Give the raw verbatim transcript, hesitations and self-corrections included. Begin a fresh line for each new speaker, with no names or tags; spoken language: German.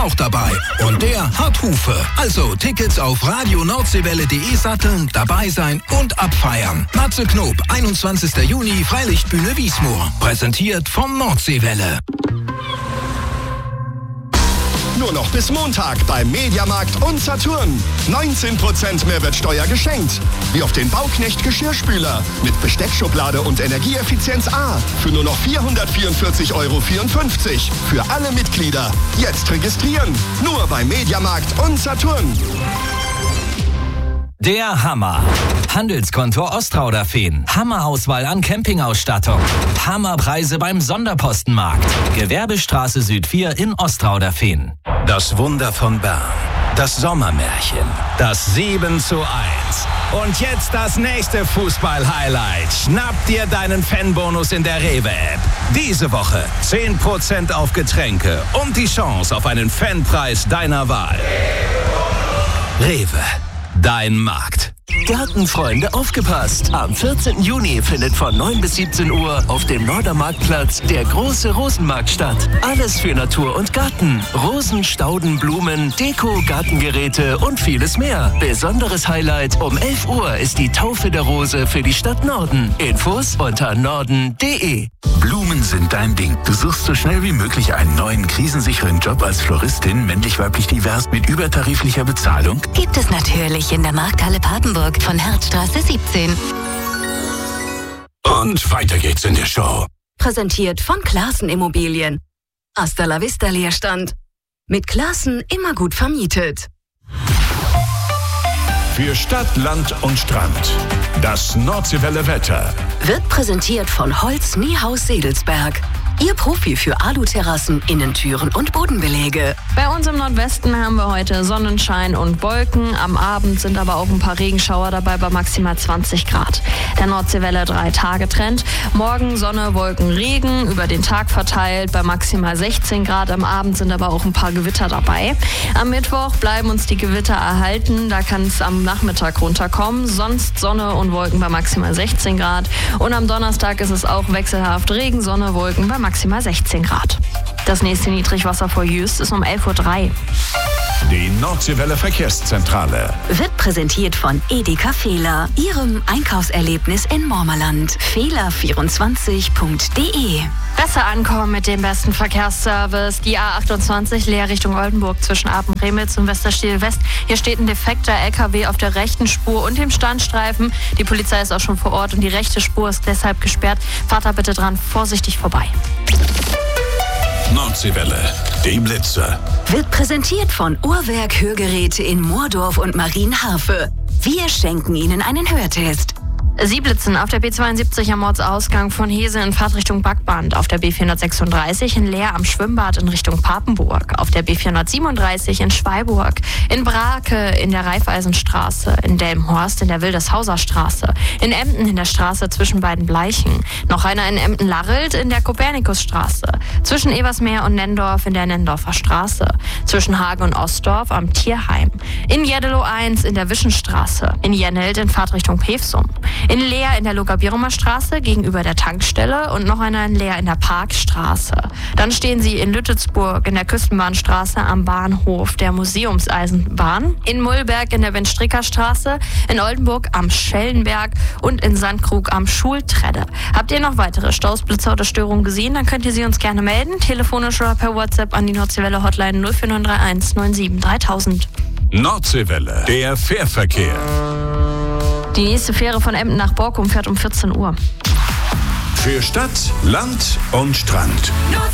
auch dabei. Und der hat Hufe. Also Tickets auf radionordseewelle punkt de satteln, dabei sein und abfeiern. Matze Knob, einundzwanzigster Juni, Freilichtbühne Wiesmoor. Präsentiert von Nordseewelle.
Nur noch bis Montag beim Mediamarkt und Saturn. neunzehn Prozent Mehrwertsteuer geschenkt. Wie auf den Bauknecht Geschirrspüler mit Besteckschublade und Energieeffizienz A für nur noch vierhundertvierundvierzig Euro vierundfünfzig. Für alle Mitglieder. Jetzt registrieren. Nur beim Mediamarkt und Saturn.
Der Hammer. Handelskonto Ostrauderfehn. Hammerauswahl an Campingausstattung. Hammerpreise beim Sonderpostenmarkt. Gewerbestraße Süd vier in Ostrauderfehn. Das Wunder von Bern. Das Sommermärchen. Das sieben zu eins. Und jetzt das nächste Fußball-Highlight. Schnapp dir deinen Fanbonus in der Rewe-App. Diese Woche zehn Prozent auf Getränke und die Chance auf einen Fanpreis deiner Wahl. Rewe. Dein Markt.
Gartenfreunde, aufgepasst! Am vierzehnten Juni findet von neun bis siebzehn Uhr auf dem Nordermarktplatz der große Rosenmarkt statt. Alles für Natur und Garten. Rosen, Stauden, Blumen, Deko, Gartengeräte und vieles mehr. Besonderes Highlight: um elf Uhr ist die Taufe der Rose für die Stadt Norden. Infos unter norden punkt de.
Blumen sind dein Ding. Du suchst so schnell wie möglich einen neuen krisensicheren Job als Floristin, männlich-weiblich divers, mit übertariflicher Bezahlung?
Gibt es natürlich in der Markthalle Papenburg von Herzstraße siebzehn.
Und weiter geht's in der Show.
Präsentiert von Classen Immobilien. Hasta la vista Leerstand. Mit Classen immer gut vermietet.
Für Stadt, Land und Strand. Das Nordseewelle Wetter.
Wird präsentiert von Holz Niehaus Sedelsberg. Ihr Profi für Aluterrassen, Innentüren und Bodenbeläge.
Bei uns im Nordwesten haben wir heute Sonnenschein und Wolken. Am Abend sind aber auch ein paar Regenschauer dabei bei maximal zwanzig Grad. Der Nordseewelle drei Tage Trend. Morgen Sonne, Wolken, Regen, über den Tag verteilt bei maximal sechzehn Grad. Am Abend sind aber auch ein paar Gewitter dabei. Am Mittwoch bleiben uns die Gewitter erhalten. Da kann es am Nachmittag runterkommen. Sonst Sonne und Wolken bei maximal sechzehn Grad. Und am Donnerstag ist es auch wechselhaft Regen, Sonne, Wolken bei maximal sechzehn Grad. Das nächste Niedrigwasser vor Jüst ist um elf Uhr drei.
Die Nordseewelle Verkehrszentrale.
Wird präsentiert von Edeka Fehler, Ihrem Einkaufserlebnis in Mormerland. Fehler vierundzwanzig punkt de.
Besser ankommen mit dem besten Verkehrsservice. Die A achtundzwanzig Leer Richtung Oldenburg zwischen Apen-Remitz und Westerstiel West. Hier steht ein defekter L K W auf der rechten Spur und dem Standstreifen. Die Polizei ist auch schon vor Ort und die rechte Spur ist deshalb gesperrt. Fahrt da bitte dran vorsichtig vorbei.
Nordseewelle, die Blitzer.
Wird präsentiert von Uhrwerk Hörgeräte in Moordorf und Marienharfe. Wir schenken Ihnen einen Hörtest.
Sie blitzen auf der B zweiundsiebzig am Ortsausgang von Hese in Fahrtrichtung Backband, auf der B vierhundertsechsunddreißig in Leer am Schwimmbad in Richtung Papenburg, auf der B vierhundertsiebenunddreißig in Schweiburg, in Brake in der Raiffeisenstraße, in Delmenhorst in der Wildeshauser Straße, in Emden in der Straße zwischen beiden Bleichen, noch einer in Emden-Larrelt in der Kopernikusstraße, zwischen Eversmeer und Nendorf in der Nendorfer Straße, zwischen Hagen und Ostdorf am Tierheim, in Jeddelo eins in der Wischenstraße, in Jennelt in Fahrtrichtung Pevsum, in Leer in der Loga-Bierumer Straße gegenüber der Tankstelle und noch einer in Leer in der Parkstraße. Dann stehen Sie in Lüttelsburg in der Küstenbahnstraße am Bahnhof der Museumseisenbahn, in Mullberg in der Windstricker-Straße, in Oldenburg am Schellenberg und in Sandkrug am Schultredde. Habt ihr noch weitere Staus, Blitzer oder Störungen gesehen, dann könnt ihr sie uns gerne melden, telefonisch oder per WhatsApp an die Nordseewelle Hotline null vier neun drei eins neun sieben dreitausend.
Nordseewelle, der Fährverkehr.
Die nächste Fähre von Emden nach Borkum fährt um vierzehn Uhr.
Für Stadt, Land und Strand.